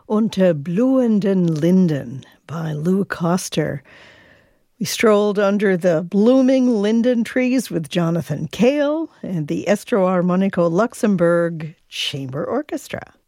Unter blühenden Linden by Lou Koster. We strolled under the blooming linden trees with Jonathan Cale and the Estro Armonico Luxembourg Chamber Orchestra.